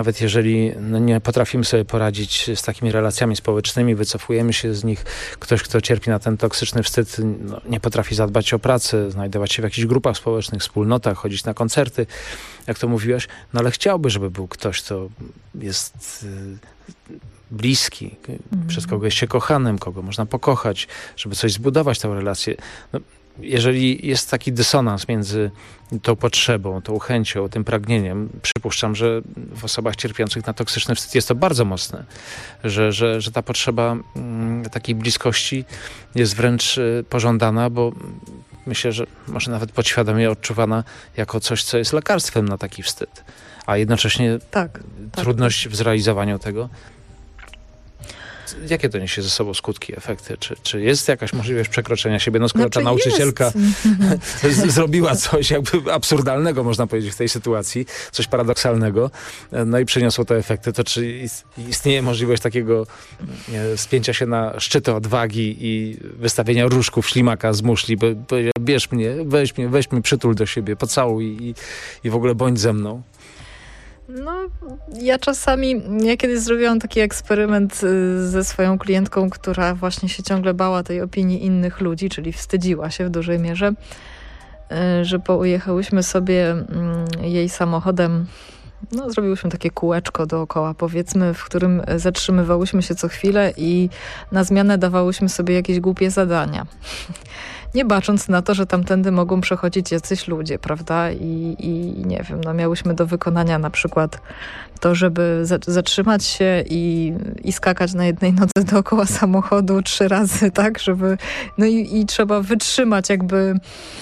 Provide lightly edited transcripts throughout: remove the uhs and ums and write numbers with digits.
Nawet jeżeli nie potrafimy sobie poradzić z takimi relacjami społecznymi, wycofujemy się z nich, ktoś, kto cierpi na ten toksyczny wstyd, nie potrafi zadbać o pracę, znajdować się w jakichś grupach społecznych, wspólnotach, chodzić na koncerty, jak to mówiłaś, ale chciałby, żeby był ktoś, kto jest bliski, przez kogo jest się kochanym, kogo można pokochać, żeby coś zbudować tę relację. Jeżeli jest taki dysonans między tą potrzebą, tą chęcią, tym pragnieniem, przypuszczam, że w osobach cierpiących na toksyczny wstyd jest to bardzo mocne, że ta potrzeba takiej bliskości jest wręcz pożądana, bo myślę, że może nawet podświadomie odczuwana jako coś, co jest lekarstwem na taki wstyd, a jednocześnie trudność w zrealizowaniu tego. Jakie to niesie ze sobą skutki, efekty? Czy jest jakaś możliwość przekroczenia siebie? No skoro ta nauczycielka zrobiła coś jakby absurdalnego, można powiedzieć, w tej sytuacji, coś paradoksalnego, no i przyniosło to efekty, to czy istnieje możliwość takiego spięcia się na szczyty odwagi i wystawienia różków ślimaka z muszli, bo bierz mnie, weź mnie, przytul do siebie, pocałuj i w ogóle bądź ze mną? No, ja kiedyś zrobiłam taki eksperyment ze swoją klientką, która właśnie się ciągle bała tej opinii innych ludzi, czyli wstydziła się w dużej mierze, że pojechałyśmy sobie jej samochodem, zrobiłyśmy takie kółeczko dookoła, powiedzmy, w którym zatrzymywałyśmy się co chwilę i na zmianę dawałyśmy sobie jakieś głupie zadania. Nie bacząc na to, że tamtędy mogą przechodzić jacyś ludzie, prawda? I nie wiem, miałyśmy do wykonania na przykład to, żeby zatrzymać się i skakać na jednej nodze dookoła samochodu 3 razy, tak? Żeby, i trzeba wytrzymać jakby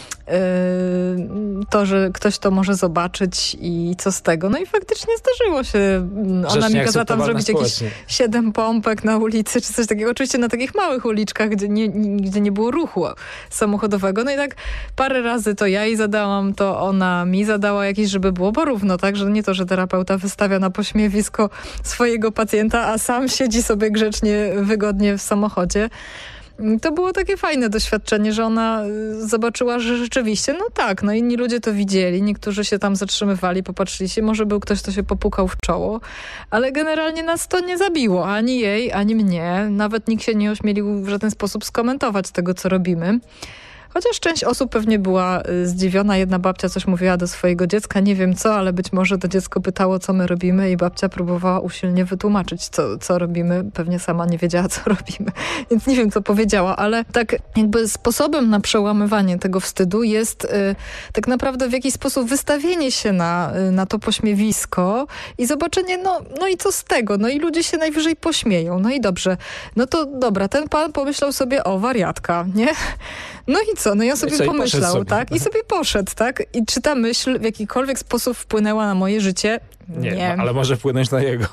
to, że ktoś to może zobaczyć i co z tego. No i faktycznie zdarzyło się. Ona mi kazała tam zrobić jakieś 7 pompek na ulicy, czy coś takiego. Oczywiście na takich małych uliczkach, gdzie nie było ruchu samochodowego. No i tak parę razy to ja jej zadałam, to ona mi zadała jakieś, żeby było porówno, tak? Że nie to, że terapeuta wystawia na pośmiewisko swojego pacjenta, a sam siedzi sobie grzecznie, wygodnie w samochodzie. To było takie fajne doświadczenie, że ona zobaczyła, że rzeczywiście, inni ludzie to widzieli, niektórzy się tam zatrzymywali, popatrzyli się, może był ktoś, kto się popukał w czoło, ale generalnie nas to nie zabiło, ani jej, ani mnie, nawet nikt się nie ośmielił w żaden sposób skomentować tego, co robimy. Chociaż część osób pewnie była zdziwiona. Jedna babcia coś mówiła do swojego dziecka, nie wiem co, ale być może to dziecko pytało, co my robimy i babcia próbowała usilnie wytłumaczyć, co robimy. Pewnie sama nie wiedziała, co robimy, więc nie wiem, co powiedziała, ale tak jakby sposobem na przełamywanie tego wstydu jest tak naprawdę w jakiś sposób wystawienie się na to pośmiewisko i zobaczenie, no i co z tego? No i ludzie się najwyżej pośmieją. No i dobrze. No to dobra, ten pan pomyślał sobie, o, wariatka, nie? No i co? No i on sobie pomyślał, tak? I sobie poszedł, tak? I czy ta myśl w jakikolwiek sposób wpłynęła na moje życie? Nie. Ale może wpłynąć na jego.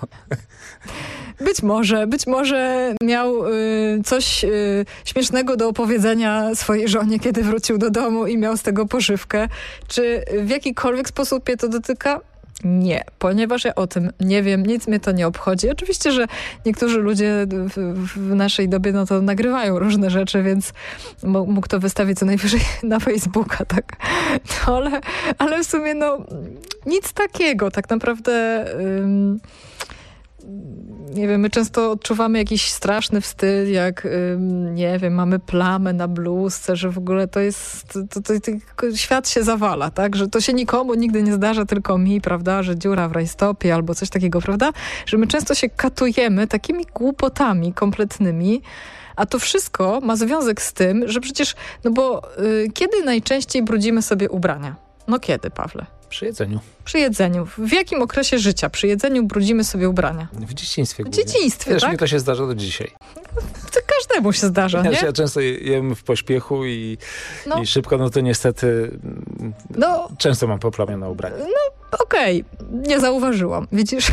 Być może miał coś śmiesznego do opowiedzenia swojej żonie, kiedy wrócił do domu i miał z tego pożywkę. Czy w jakikolwiek sposób mnie to dotyka? Nie, ponieważ ja o tym nie wiem, nic mnie to nie obchodzi. Oczywiście, że niektórzy ludzie w naszej dobie to nagrywają różne rzeczy, więc mógł to wystawić co najwyżej na Facebooka, tak. No, ale w sumie nic takiego. Tak naprawdę nie wiem, my często odczuwamy jakiś straszny wstyd, jak nie wiem, mamy plamę na bluzce, że w ogóle to jest, to świat się zawala, tak, że to się nikomu nigdy nie zdarza, tylko mi, prawda, że dziura w rajstopie albo coś takiego, prawda, że my często się katujemy takimi głupotami kompletnymi, a to wszystko ma związek z tym, że przecież, kiedy najczęściej brudzimy sobie ubrania? No kiedy, Pawle? Przy jedzeniu. Przy jedzeniu. W jakim okresie życia przy jedzeniu brudzimy sobie ubrania? W dzieciństwie. W dzieciństwie, tak? Tak? Mi to się zdarza do dzisiaj. To każdemu się zdarza, nie? Ja często jem w pośpiechu i szybko, to niestety często mam poplamione ubrania. Okej, nie zauważyłam. Widzisz?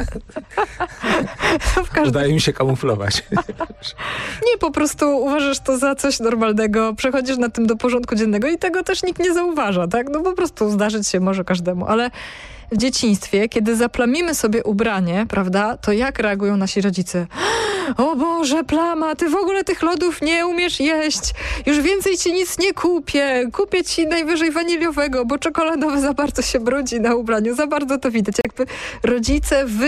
Udaje mi się kamuflować. Nie, po prostu uważasz to za coś normalnego, przechodzisz na tym do porządku dziennego i tego też nikt nie zauważa, tak? Po prostu zdarzyć się może każdemu, ale w dzieciństwie, kiedy zaplamimy sobie ubranie, prawda, to jak reagują nasi rodzice? O Boże, plama, ty w ogóle tych lodów nie umiesz jeść. Już więcej ci nic nie kupię. Kupię ci najwyżej waniliowego, bo czekoladowy za bardzo się brudzi na ubraniu. Za bardzo to widać. Jakby rodzice